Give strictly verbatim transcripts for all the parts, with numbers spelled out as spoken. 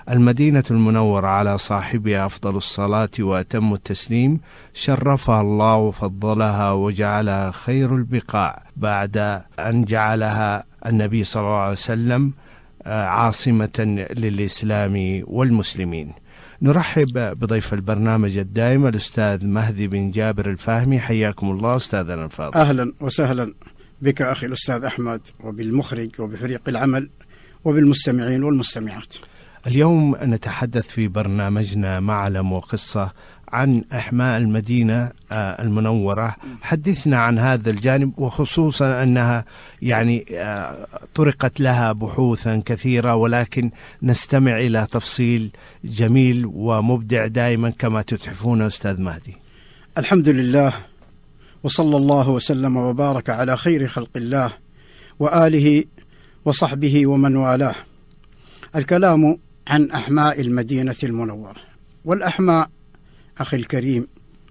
المدينة المنورة على صاحبها أفضل الصلاة وأتم التسليم، شرفها الله وفضلها وجعلها خير البقاع بعد أن جعلها النبي صلى الله عليه وسلم عاصمة للإسلام والمسلمين. نرحب بضيف البرنامج الدائم الأستاذ مهدي بن جابر الفاهمي. حياكم الله أستاذنا الفاضل. أهلا وسهلا بك أخي الأستاذ أحمد، وبالمخرج وبفريق العمل وبالمستمعين والمستمعات. اليوم نتحدث في برنامجنا معلم وقصة عن إحماء المدينة المنورة. حدثنا عن هذا الجانب، وخصوصا أنها يعني طرقت لها بحوثا كثيرة، ولكن نستمع إلى تفصيل جميل ومبدع دائما كما تتحفون أستاذ مهدي. الحمد لله، وصلى الله وسلم وبارك على خير خلق الله وآله وصحبه ومن والاه. الكلام عن أحماء المدينة المنورة. والأحماء أخي الكريم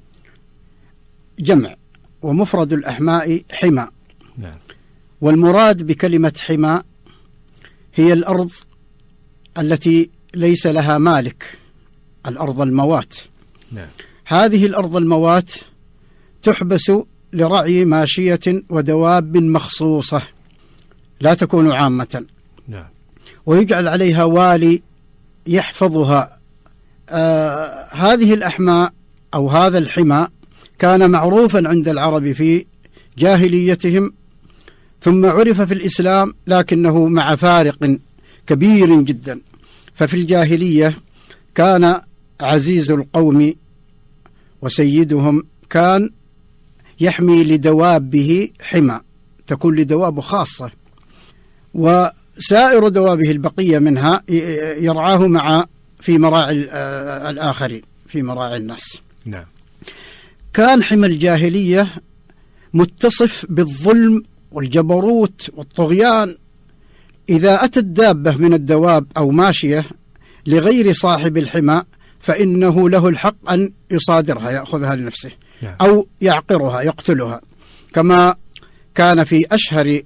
جمع، ومفرد الأحماء حمى. نعم. والمراد بكلمة حمى هي الأرض التي ليس لها مالك، الأرض الموات. نعم. هذه الأرض الموات تحبس لرعي ماشية ودواب مخصوصة، لا تكون عامة. نعم. ويجعل عليها والي يحفظها. آه هذه الأحماء أو هذا الحمى كان معروفا عند العرب في جاهليتهم، ثم عرف في الإسلام، لكنه مع فارق كبير جدا. ففي الجاهلية كان عزيز القوم وسيدهم كان يحمي لدوابه حمى، تكون لدواب خاصة، وسائر دوابه البقية منها يرعاه مع في مراعي الآخرين، في مراعي الناس. نعم. كان حمى الجاهلية متصف بالظلم والجبروت والطغيان. إذا أتت دابة من الدواب أو ماشية لغير صاحب الحمى فإنه له الحق أن يصادرها، يأخذها لنفسه. نعم. أو يعقرها، يقتلها، كما كان في أشهر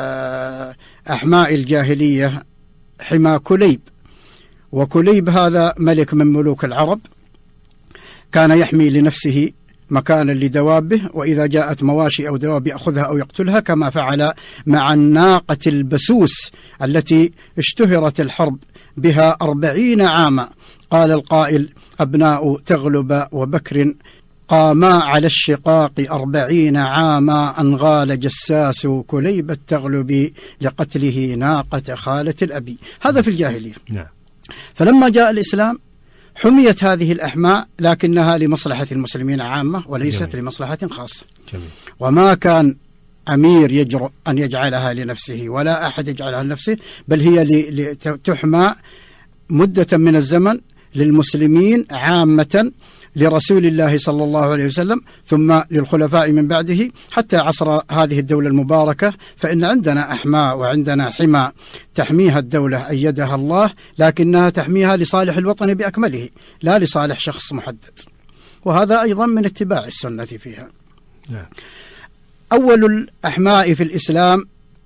أحماء الجاهلية حمى كليب. وكليب هذا ملك من ملوك العرب، كان يحمي لنفسه مكانا لدوابه، وإذا جاءت مواشي أو دواب يأخذها أو يقتلها، كما فعل مع الناقة البسوس التي اشتهرت الحرب بها أربعين عاما. قال القائل: أبناء تغلب وبكر قاما على الشقاق أربعين عاما، أنغال جساس كليب التغلب لقتله ناقة خالة الأبي. هذا في الجاهلية. نعم. فلما جاء الإسلام حميت هذه الأحماء، لكنها لمصلحة المسلمين عامة وليست جميل. لمصلحة خاصة. جميل. وما كان أمير يجرؤ أن يجعلها لنفسه، ولا أحد يجعلها لنفسه، بل هي تحمى مدة من الزمن للمسلمين عامة، لرسول الله صلى الله عليه وسلم، ثم للخلفاء من بعده حتى عصر هذه الدولة المباركة. فإن عندنا أحماء وعندنا حمى تحميها الدولة أيدها الله، لكنها تحميها لصالح الوطن بأكمله، لا لصالح شخص محدد. وهذا أيضا من اتباع السنة فيها. نعم. أول الأحماء في الإسلام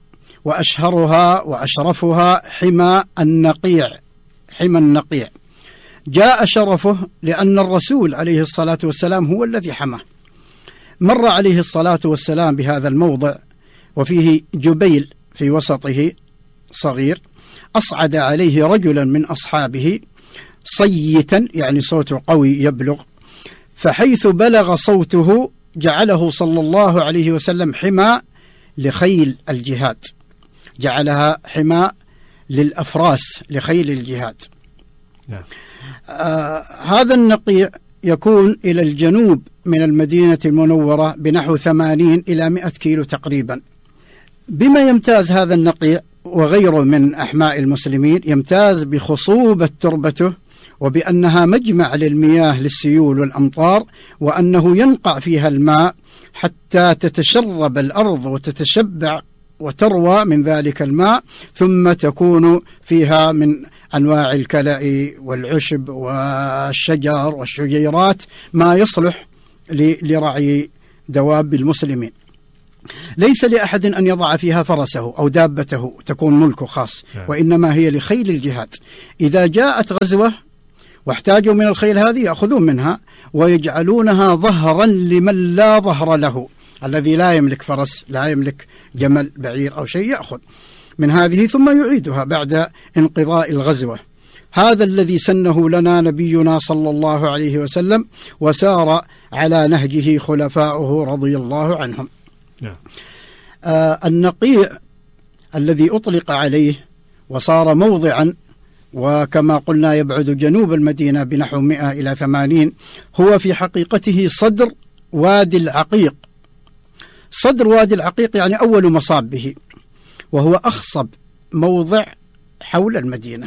وأشهرها وأشرفها حمى النقيع. حمى النقيع جاء شرفه لأن الرسول عليه الصلاة والسلام هو الذي حماه. مر عليه الصلاة والسلام بهذا الموضع، وفيه جبيل في وسطه صغير، أصعد عليه رجلا من أصحابه صيتا، يعني صوته قوي يبلغ، فحيث بلغ صوته جعله صلى الله عليه وسلم حمى لخيل الجهاد، جعلها حمى للأفراس لخيل الجهاد. نعم. آه هذا النقيع يكون إلى الجنوب من المدينة المنورة بنحو ثمانين إلى مئة كيلو تقريبا. بما يمتاز هذا النقيع وغيره من أحماء المسلمين، يمتاز بخصوبة تربته، وبأنها مجمع للمياه للسيول والأمطار، وأنه ينقع فيها الماء حتى تتشرب الأرض وتتشبع وتروى من ذلك الماء، ثم تكون فيها من أنواع الكلأ والعشب والشجر والشجيرات ما يصلح لرعي دواب المسلمين. ليس لأحد أن يضع فيها فرسه أو دابته تكون ملكه خاص، وإنما هي لخيل الجهاد. إذا جاءت غزوة واحتاجوا من الخيل هذه يأخذون منها ويجعلونها ظهرا لمن لا ظهر له، الذي لا يملك فرس، لا يملك جمل بعير أو شيء، يأخذ من هذه ثم يعيدها بعد انقضاء الغزوة. هذا الذي سنه لنا نبينا صلى الله عليه وسلم، وسار على نهجه خلفاؤه رضي الله عنهم. آه النقيع الذي أطلق عليه وصار موضعا، وكما قلنا يبعد جنوب المدينة بنحو مئة إلى ثمانين، هو في حقيقته صدر وادي العقيق. صدر وادي العقيق يعني أول مصاب به، وهو أخصب موضع حول المدينة.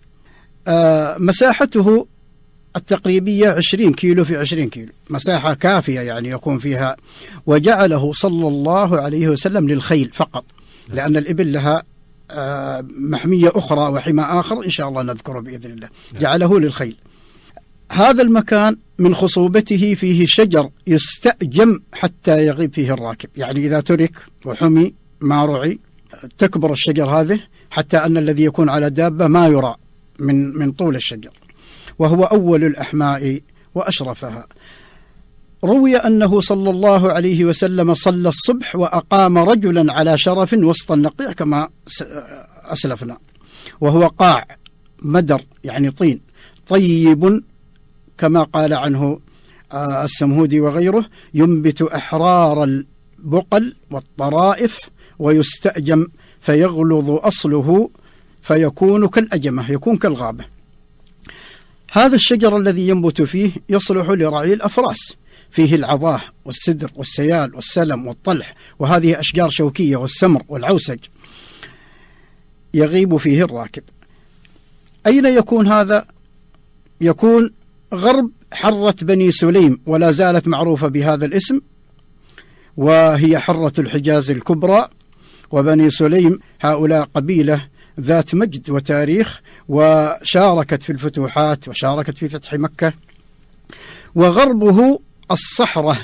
آه مساحته التقريبية عشرين كيلو في عشرين كيلو، مساحة كافية يعني يكون فيها. وجعله صلى الله عليه وسلم للخيل فقط، لأن الإبل لها آه محمية أخرى وحمى آخر إن شاء الله نذكره بإذن الله. جعله للخيل. هذا المكان من خصوبته فيه شجر يستأجم حتى يغيب فيه الراكب، يعني إذا ترك وحمي ما رعي تكبر الشجر هذه حتى أن الذي يكون على دابة ما يرى من من طول الشجر، وهو أول الأحماء وأشرفها. روي أنه صلى الله عليه وسلم صلى الصبح وأقام رجلا على شرف وسط النقيع كما أسلفنا، وهو قاع مدر يعني طين طيب كما قال عنه السمهودي وغيره، ينبت أحرار البقل والطرائف ويستأجم فيغلظ أصله فيكون كالأجمة، يكون كالغابة. هذا الشجر الذي ينبت فيه يصلح لرعي الأفراس، فيه العظاه والسدر والسيال والسلم والطلح، وهذه أشجار شوكية والسمر والعوسج، يغيب فيه الراكب. أين يكون هذا؟ يكون غرب حرة بني سليم، ولا زالت معروفة بهذا الاسم، وهي حرة الحجاز الكبرى. وبني سليم هؤلاء قبيلة ذات مجد وتاريخ، وشاركت في الفتوحات وشاركت في فتح مكة. وغربه الصحراء،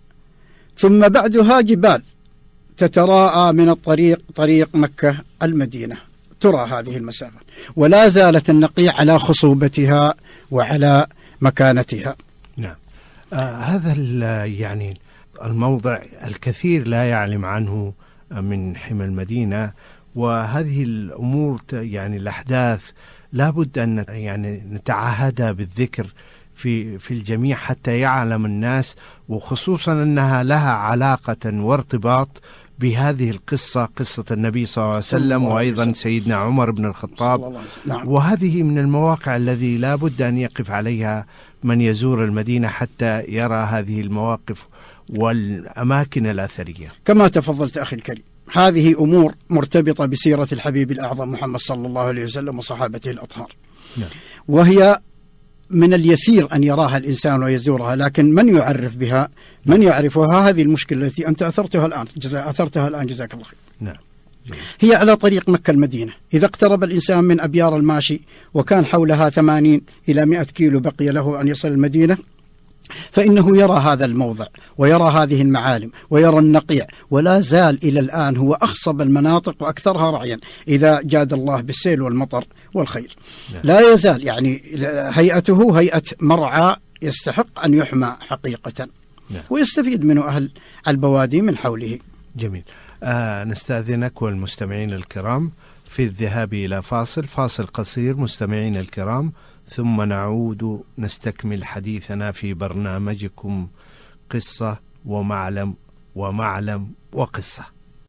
ثم بعدها جبال تتراءى من الطريق طريق مكة المدينة، ترى هذه المسافة، ولا زالت النقيع على خصوبتها وعلى مكانتها. نعم. آه هذا يعني الموضع الكثير لا يعلم عنه من حمى المدينة، وهذه الأمور يعني الأحداث لابد أن يعني نتعهدها بالذكر في في الجميع حتى يعلم الناس، وخصوصا أنها لها علاقة وارتباط بهذه القصة، قصة النبي صلى الله عليه وسلم وأيضا سيدنا عمر بن الخطاب. نعم. وهذه من المواقع الذي لا بد أن يقف عليها من يزور المدينة حتى يرى هذه المواقف والأماكن الأثرية. كما تفضلت أخي الكريم، هذه أمور مرتبطة بسيرة الحبيب الأعظم محمد صلى الله عليه وسلم وصحابته الأطهار. نعم. وهي من اليسير أن يراها الإنسان ويزورها، لكن من يعرف بها؟ من يعرفها؟ هذه المشكلة التي أنت أثرتها الآن جزا أثرتها الآن جزاك الله خير. نعم. هي على طريق مكة المدينة. إذا اقترب الإنسان من أبيار الماشي وكان حولها ثمانين إلى مئة كيلو بقي له أن يصل المدينة، فإنه يرى هذا الموضع ويرى هذه المعالم ويرى النقيع، ولا زال إلى الآن هو أخصب المناطق وأكثرها رعيا إذا جاد الله بالسيل والمطر والخير. نعم. لا يزال يعني هيئته هيئة مرعى يستحق أن يحمى حقيقة. نعم. ويستفيد منه أهل البوادي من حوله. جميل. آه نستأذنك والمستمعين الكرام في الذهاب إلى فاصل فاصل قصير مستمعين الكرام، ثم نعود نستكمل حديثنا في برنامجكم قصة ومعلم ومعلم وقصة.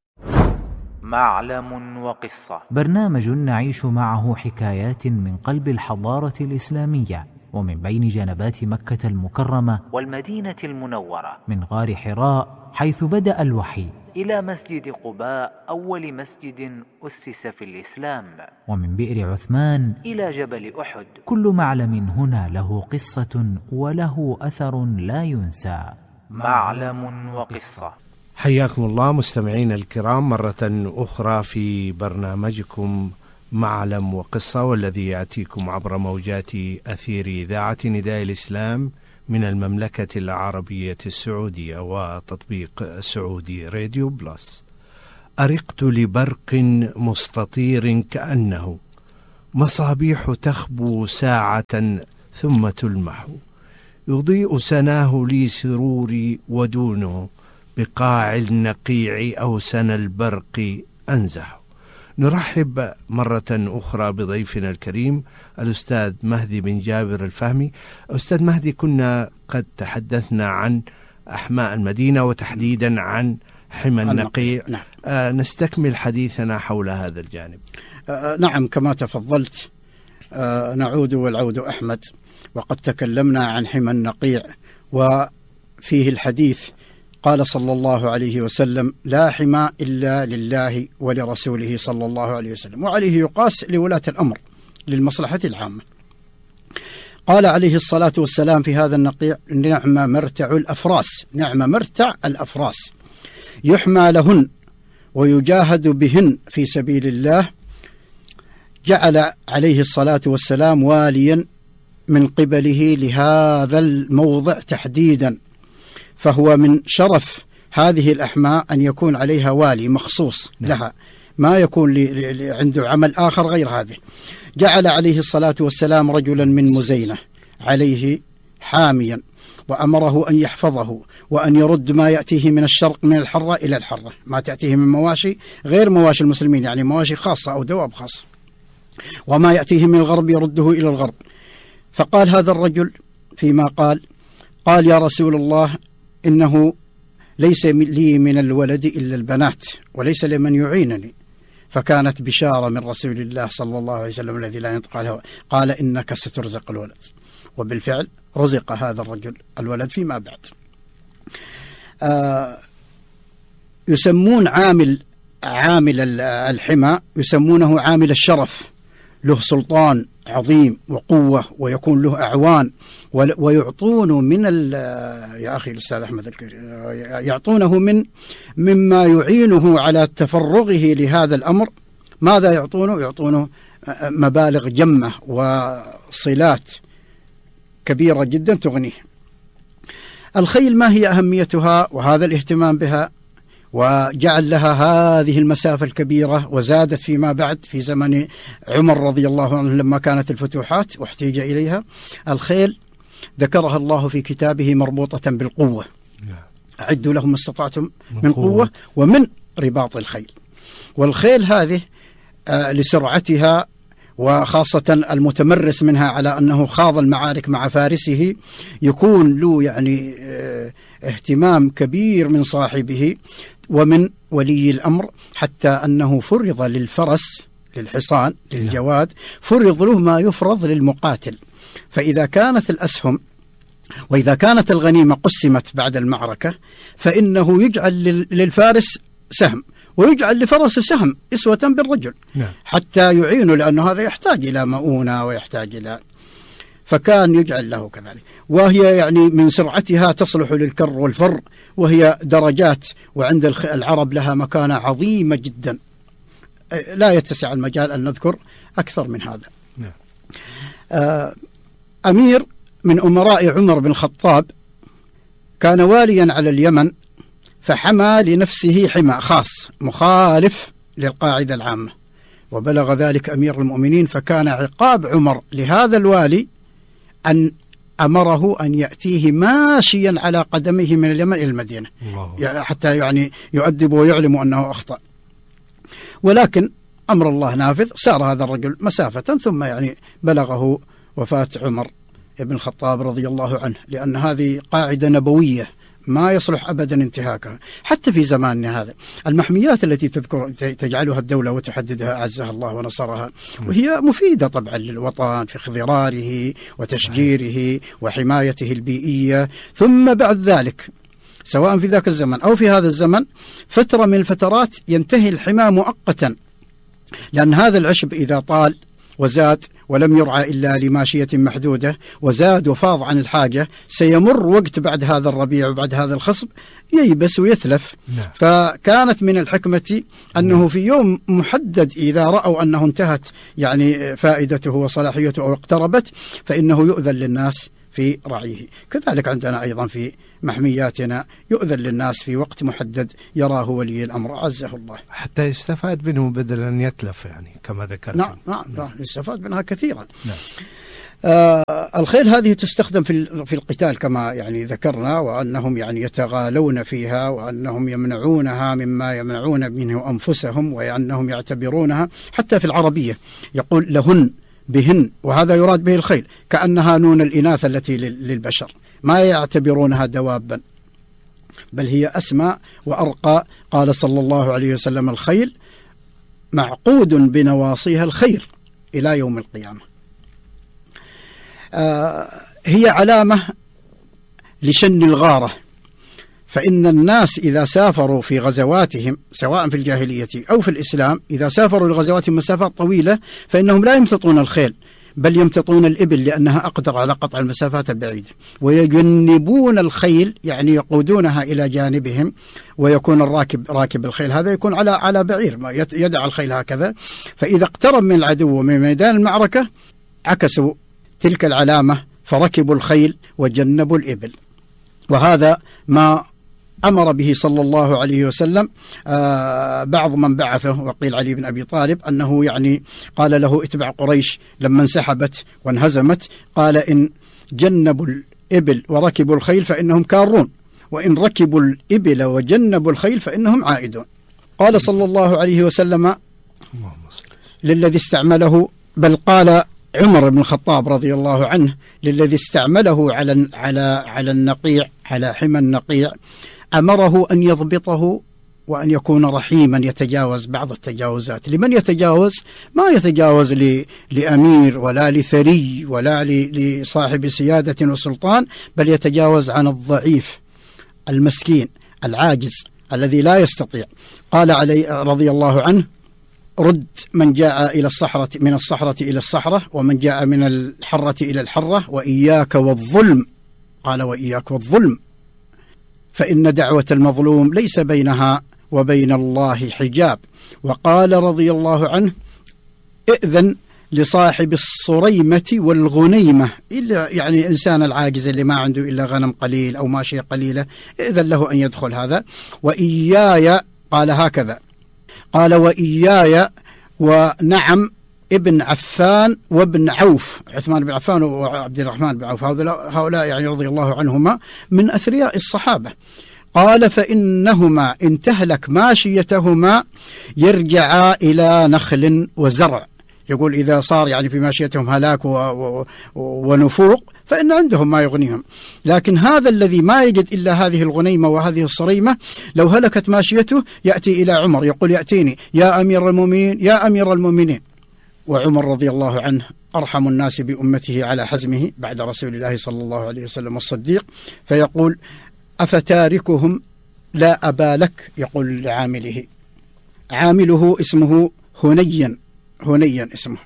معلم وقصة، برنامج نعيش معه حكايات من قلب الحضارة الإسلامية ومن بين جنبات مكة المكرمة والمدينة المنورة، من غار حراء حيث بدأ الوحي إلى مسجد قباء أول مسجد أسس في الإسلام، ومن بئر عثمان إلى جبل أحد. كل معلم هنا له قصة وله أثر لا ينسى. معلم وقصة. حياكم الله مستمعين الكرام مرة أخرى في برنامجكم معلم وقصة، والذي يأتيكم عبر موجات أثير إذاعة نداء الإسلام من المملكة العربية السعودية وتطبيق سعودي راديو بلس. أرقت لبرق مستطير كأنه مصابيح تخبو ساعة ثم تلمح، يضيء سناه لي سروري ودونه بقاع النقيع أوسن البرق أنزح. نرحب مرة أخرى بضيفنا الكريم الأستاذ مهدي بن جابر الفهمي. أستاذ مهدي، كنا قد تحدثنا عن أحماء المدينة وتحديدا عن حمى النقيع. نعم. آه نستكمل حديثنا حول هذا الجانب. آه نعم، كما تفضلت. آه نعود والعود أحمد، وقد تكلمنا عن حمى النقيع وفيه الحديث قال صلى الله عليه وسلم: لا حمى إلا لله ولرسوله صلى الله عليه وسلم، وعليه يقاس لولاة الأمر للمصلحة العامة. قال عليه الصلاة والسلام في هذا النقيع: نعم مرتع الأفراس، نعم مرتع الأفراس يحمى لهن ويجاهد بهن في سبيل الله. جعل عليه الصلاة والسلام واليا من قبله لهذا الموضع تحديدا، فهو من شرف هذه الأحماء أن يكون عليها والي مخصوص لها، ما يكون عنده عمل آخر غير هذه. جعل عليه الصلاة والسلام رجلا من مزينة عليه حاميا، وأمره أن يحفظه وأن يرد ما يأتيه من الشرق من الحرة إلى الحرة، ما تأتيه من مواشي غير مواشي المسلمين، يعني مواشي خاصة أو دواب خاصة، وما يأتيه من الغرب يرده إلى الغرب. فقال هذا الرجل فيما قال: قال يا رسول الله، إنه ليس لي من الولد إلا البنات وليس لمن يعينني. فكانت بشارة من رسول الله صلى الله عليه وسلم الذي لا ينطق عنه، قال: إنك سترزق الولد. وبالفعل رزق هذا الرجل الولد فيما بعد. آه يسمون عامل عامل الحمى يسمونه عامل الشرف، له سلطان عظيم وقوة ويكون له أعوان، ويعطونه من يا أخي الأستاذ أحمد الكريم يعطونه من مما يعينه على تفرغه لهذا الأمر. ماذا يعطونه؟ يعطونه مبالغ جمة وصلات كبيرة جدا تغنيه. الخيل ما هي أهميتها وهذا الاهتمام بها، وجعل لها هذه المسافة الكبيرة، وزادت فيما بعد في زمن عمر رضي الله عنه لما كانت الفتوحات واحتيج إليها. الخيل ذكرها الله في كتابه مربوطة بالقوة، أعدوا لهم ما استطعتم من قوة ومن رباط الخيل. والخيل هذه آه لسرعتها، وخاصة المتمرس منها على أنه خاض المعارك مع فارسه، يكون له يعني آه اهتمام كبير من صاحبه ومن ولي الأمر، حتى أنه فرض للفرس للحصان للجواد فرض له ما يفرض للمقاتل. فإذا كانت الأسهم وإذا كانت الغنيمة قسمت بعد المعركة، فإنه يجعل للفارس سهم ويجعل لفرسه سهم إسوة بالرجل حتى يعينه، لأنه هذا يحتاج إلى مؤونة ويحتاج إلى، فكان يجعل له كذلك. وهي يعني من سرعتها تصلح للكر والفر، وهي درجات، وعند العرب لها مكانة عظيمة جدا لا يتسع المجال أن نذكر أكثر من هذا. أمير من أمراء عمر بن الخطاب كان واليا على اليمن، فحمى لنفسه حمى خاص مخالف للقاعدة العامة، وبلغ ذلك أمير المؤمنين، فكان عقاب عمر لهذا الوالي أن أمره أن يأتيه ماشيا على قدمه من اليمن إلى المدينة حتى يعني يؤدب ويعلم أنه أخطأ. ولكن أمر الله نافذ، سار هذا الرجل مسافة ثم يعني بلغه وفاة عمر بن الخطاب رضي الله عنه، لأن هذه قاعدة نبوية ما يصلح أبدا انتهاكها. حتى في زماننا هذا المحميات التي تذكر تجعلها الدولة وتحددها أعزها الله ونصرها، وهي مفيدة طبعا للوطن في اخضراره وتشجيره وحمايته البيئية. ثم بعد ذلك سواء في ذاك الزمن أو في هذا الزمن فترة من الفترات ينتهي الحمى مؤقتا، لأن هذا العشب إذا طال وزاد ولم يرعى إلا لماشية محدودة وزاد وفاض عن الحاجة، سيمر وقت بعد هذا الربيع وبعد هذا الخصب ييبس ويثلف. نعم. فكانت من الحكمة أنه في يوم محدد إذا رأوا أنه انتهت يعني فائدته وصلاحيته أو اقتربت، فإنه يؤذن للناس في رعيه. كذلك عندنا أيضا في محمياتنا يؤذن للناس في وقت محدد يراه ولي الأمر عزه الله، حتى يستفاد منه بدل أن يتلف، يعني كما ذكرت. نعم نعم, نعم. يستفاد منها كثيرا. نعم. آه الخيل هذه تستخدم في في القتال كما يعني ذكرنا، وأنهم يعني يتغالون فيها، وأنهم يمنعونها مما يمنعون منه أنفسهم، وأنهم يعتبرونها حتى في العربية يقول لهن بهن، وهذا يراد به الخيل، كأنها نون الإناث التي للبشر، ما يعتبرونها دوابا، بل هي أسمى وأرقى. قال صلى الله عليه وسلم الخيل معقود بنواصيها الخير إلى يوم القيامة. آه هي علامة لشن الغارة، فإن الناس إذا سافروا في غزواتهم سواء في الجاهلية أو في الإسلام، إذا سافروا لغزواتهم مسافات طويلة فإنهم لا يمتطون الخيل، بل يمتطون الإبل لأنها أقدر على قطع المسافات البعيدة، ويجنبون الخيل يعني يقودونها إلى جانبهم، ويكون الراكب راكب الخيل هذا يكون على على بعير، يدع الخيل هكذا، فإذا اقترب من العدو من ميدان المعركة عكسوا تلك العلامة فركبوا الخيل وجنبوا الإبل. وهذا ما أمر به صلى الله عليه وسلم آه بعض من بعثه، وقيل علي بن أبي طالب، أنه يعني قال له اتبع قريش لما انسحبت وانهزمت، قال إن جنبوا الإبل وركبوا الخيل فإنهم كارون، وإن ركبوا الإبل وجنبوا الخيل فإنهم عائدون. قال صلى الله عليه وسلم للذي استعمله، بل قال عمر بن الخطاب رضي الله عنه للذي استعمله على على على النقيع، على حمى النقيع، أمره أن يضبطه وأن يكون رحيما يتجاوز بعض التجاوزات. لمن يتجاوز؟ ما يتجاوز لأمير ولا لثري ولا لصاحب سيادة وسلطان، بل يتجاوز عن الضعيف المسكين العاجز الذي لا يستطيع. قال علي رضي الله عنه رد من جاء إلى الصحرة من الصحرة إلى الصحرة، ومن جاء من الحرة إلى الحرة، وإياك والظلم. قال وإياك والظلم، فإن دعوة المظلوم ليس بينها وبين الله حجاب. وقال رضي الله عنه ائذن لصاحب الصريمة والغنيمة، إلا يعني الإنسان العاجز اللي ما عنده إلا غنم قليل أو ماشية قليلة، ائذن له أن يدخل هذا. وإياي، قال هكذا، قال وإياي ونعم ابن عفان وابن عوف، عثمان بن عفان وعبد الرحمن بن عوف، هؤلاء يعني رضي الله عنهما من أثرياء الصحابة. قال فإنهما إن تهلك ماشيتهما يرجعا إلى نخل وزرع. يقول إذا صار يعني في ماشيتهم هلاك ونفوق فإن عندهم ما يغنيهم، لكن هذا الذي ما يجد إلا هذه الغنيمة وهذه الصريمة لو هلكت ماشيته يأتي إلى عمر يقول يأتيني يا أمير المؤمنين يا أمير المؤمنين. وعمر رضي الله عنه أرحم الناس بأمته على حزمه بعد رسول الله صلى الله عليه وسلم الصديق، فيقول أفتاركهم لا أبا لك، يقول لعامله، عامله اسمه هنيا، هنيا اسمه.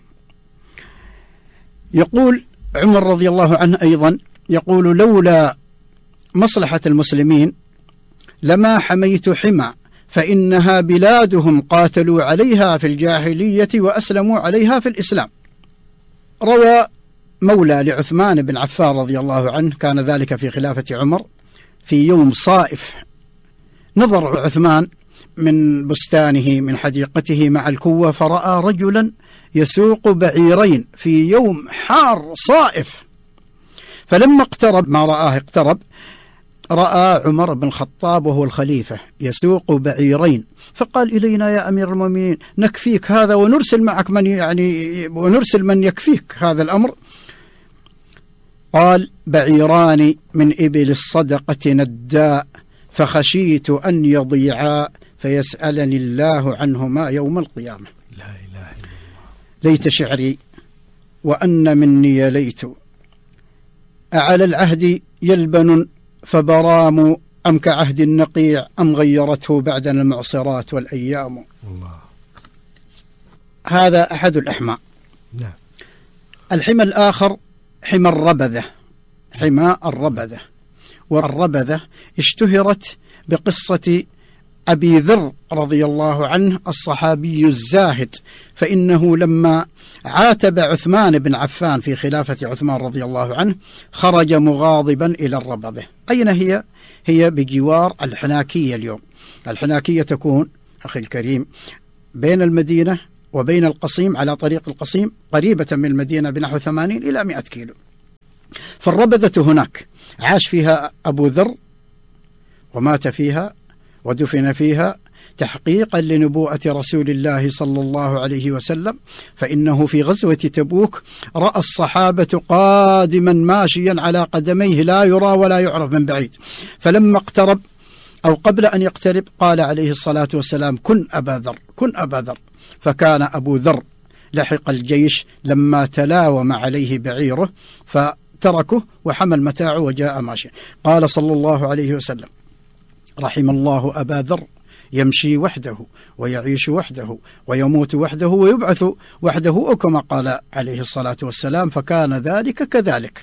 يقول عمر رضي الله عنه أيضا، يقول لولا مصلحة المسلمين لما حميت حمى، فإنها بلادهم قاتلوا عليها في الجاهلية وأسلموا عليها في الإسلام. روى مولى لعثمان بن عفان رضي الله عنه، كان ذلك في خلافة عمر، في يوم صائف نظر عثمان من بستانه من حديقته مع الكوة فرأى رجلا يسوق بعيرين في يوم حار صائف، فلما اقترب ما رآه اقترب رأى عمر بن الخطاب وهو الخليفة يسوق بعيرين، فقال إلينا يا أمير المؤمنين نكفيك هذا ونرسل معك من يعني ونرسل من يكفيك هذا الأمر. قال بعيران من إبل الصدقة نداء، فخشيت أن يضيعا فيسألني الله عنهما يوم القيامة. لا إله إلا الله. ليت شعري وأن مني ليت، أعلى العهد يلبن فبرام، أم كعهد النقيع أم غيرته بعدنا المعصرات والأيام. الله. هذا أحد الأحمى. نعم. الحمى الآخر حمى الربذة، حمى الربذة. والربذة اشتهرت بقصة أبي ذر رضي الله عنه الصحابي الزاهد، فإنه لما عاتب عثمان بن عفان في خلافة عثمان رضي الله عنه خرج مغاضبا إلى الربضة. أين هي؟ هي بجوار الحناكية اليوم. الحناكية تكون أخي الكريم بين المدينة وبين القصيم، على طريق القصيم، قريبة من المدينة بنحو ثمانين إلى مئة كيلو. فالربذة هناك عاش فيها أبو ذر ومات فيها ودفن فيها تحقيقا لنبوءة رسول الله صلى الله عليه وسلم، فإنه في غزوة تبوك رأى الصحابة قادما ماشيا على قدميه لا يرى ولا يعرف من بعيد، فلما اقترب أو قبل أن يقترب قال عليه الصلاة والسلام: كن أبا ذر، كن أبا ذر. فكان أبو ذر لحق الجيش لما تلاوم عليه بعيره فتركه وحمل متاعه وجاء ماشيا. قال صلى الله عليه وسلم: رحم الله أبا ذر، يمشي وحده ويعيش وحده ويموت وحده ويبعث وحده، أو كما قال عليه الصلاة والسلام، فكان ذلك كذلك.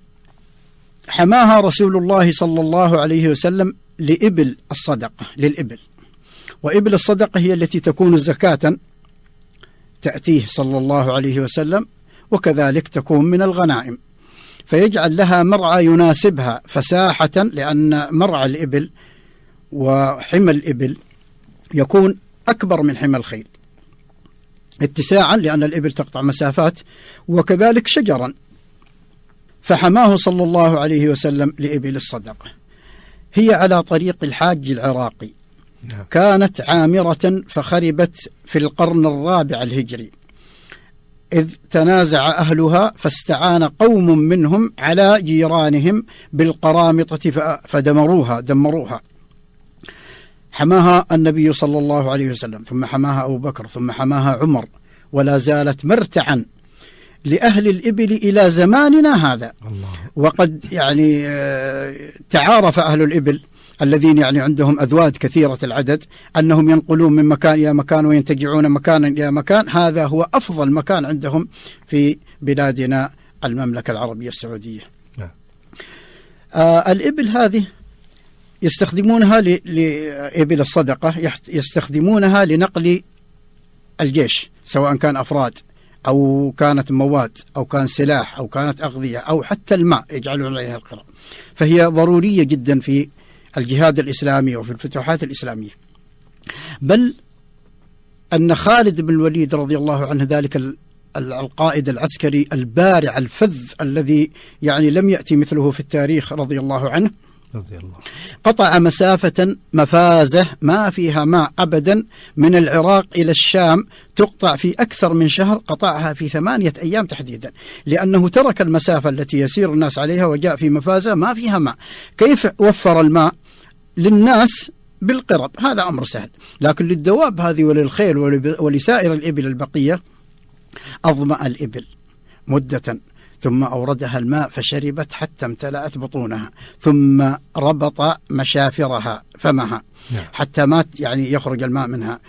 حماها رسول الله صلى الله عليه وسلم لإبل الصدقة، للإبل، وإبل الصدقة هي التي تكون زكاة تأتيه صلى الله عليه وسلم، وكذلك تكون من الغنائم، فيجعل لها مرعى يناسبها فساحة، لأن مرعى الإبل وحمى الإبل يكون أكبر من حمى الخيل اتساعا، لأن الإبل تقطع مسافات، وكذلك شجرا. فحماه صلى الله عليه وسلم لإبل الصدقة. هي على طريق الحاج العراقي، كانت عامرة فخربت في القرن الرابع الهجري، إذ تنازع أهلها فاستعان قوم منهم على جيرانهم بالقرامطة فدمروها دمروها حماها النبي صلى الله عليه وسلم، ثم حماها أبو بكر، ثم حماها عمر، ولا زالت مرتعا لأهل الإبل إلى زماننا هذا. الله. وقد يعني تعارف أهل الإبل الذين يعني عندهم أذواد كثيرة العدد أنهم ينقلون من مكان إلى مكان وينتجعون مكانا إلى مكان، هذا هو أفضل مكان عندهم في بلادنا المملكة العربية السعودية. آه الإبل هذه يستخدمونها لإبل الصدقة، يستخدمونها لنقل الجيش، سواء كان أفراد أو كانت مواد أو كان سلاح أو كانت أغذية أو حتى الماء يجعلون عليها القرى، فهي ضرورية جدا في الجهاد الإسلامي وفي الفتوحات الإسلامية. بل أن خالد بن الوليد رضي الله عنه، ذلك القائد العسكري البارع الفذ الذي يعني لم يأتي مثله في التاريخ رضي الله عنه، رضي الله. قطع مسافة مفازة ما فيها ماء أبدا من العراق إلى الشام، تقطع في أكثر من شهر، قطعها في ثمانية أيام تحديدا، لأنه ترك المسافة التي يسير الناس عليها وجاء في مفازة ما فيها ماء. كيف وفر الماء للناس؟ بالقرب، هذا أمر سهل، لكن للدواب هذه وللخيل ولسائر الإبل البقية أظمأ الإبل مدة، ثم أوردها الماء فشربت حتى امتلأت بطونها، ثم ربط مشافرها فمها حتى مات يعني يخرج الماء منها،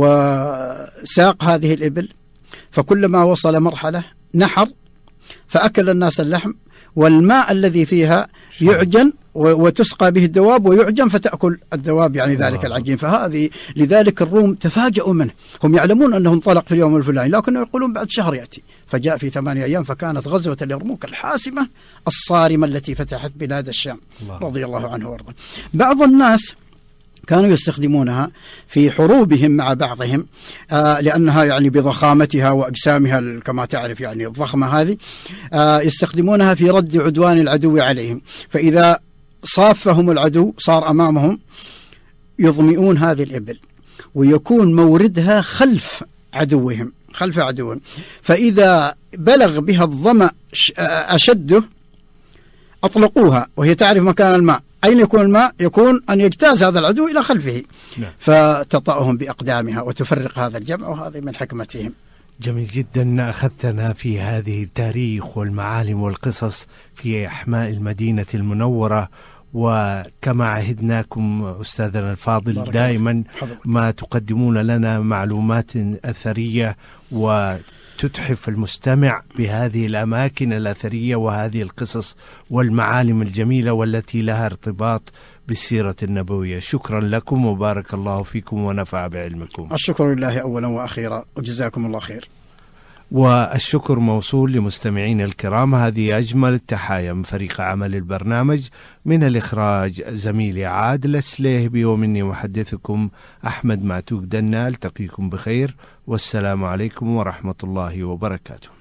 وساق هذه الإبل، فكلما وصل مرحلة نحر فأكل الناس اللحم، والماء الذي فيها يعجن وتسقى به الدواب ويعجن فتأكل الدواب يعني ذلك العجين. فهذه لذلك الروم تفاجؤوا منه، هم يعلمون أنه انطلق في اليوم الفلاني لكنه يقولون بعد شهر يأتي، فجاء في ثمانية أيام، فكانت غزوة اليرموك الحاسمة الصارمة التي فتحت بلاد الشام رضي الله عنه وارضاه. بعض الناس كانوا يستخدمونها في حروبهم مع بعضهم، آه لأنها يعني بضخامتها وأجسامها كما تعرف يعني الضخمة هذه، آه يستخدمونها في رد عدوان العدو عليهم، فإذا صافهم العدو صار أمامهم يظمئون هذه الإبل، ويكون موردها خلف عدوهم خلف عدوهم، فإذا بلغ بها الظمأ أشده أطلقوها وهي تعرف مكان الماء. أين يكون الماء؟ يكون أن يجتاز هذا العدو إلى خلفه، نعم. فتطأهم بأقدامها وتفرق هذا الجمع، وهذا من حكمتهم. جميل جدا، أخذتنا في هذه التاريخ والمعالم والقصص في أحماء المدينة المنورة، وكما عهدناكم أستاذنا الفاضل دائما ما تقدمون لنا معلومات أثرية تتحف المستمع بهذه الأماكن الأثرية وهذه القصص والمعالم الجميلة والتي لها ارتباط بالسيرة النبوية. شكرا لكم وبارك الله فيكم ونفع بعلمكم. الشكر لله أولا وأخيرا وجزاكم الله خير. والشكر موصول لمستمعين الكرام. هذه أجمل التحايا من فريق عمل البرنامج، من الإخراج زميلي عادل السليهبي، ومني محدثكم أحمد معتوق دنا. ألتقيكم بخير والسلام عليكم ورحمة الله وبركاته.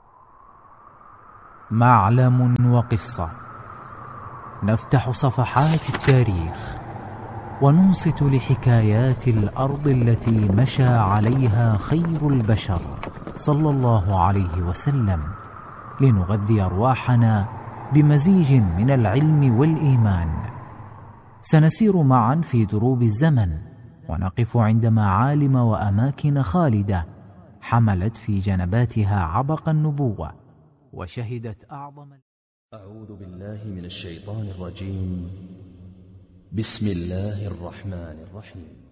معلم وقصة، نفتح صفحات التاريخ وننصت لحكايات الأرض التي مشى عليها خير البشر صلى الله عليه وسلم، لنغذي أرواحنا بمزيج من العلم والإيمان. سنسير معا في دروب الزمن ونقف عند معالم وأماكن خالدة حملت في جنباتها عبق النبوة وشهدت أعظم. أعوذ بالله من الشيطان الرجيم. بسم الله الرحمن الرحيم.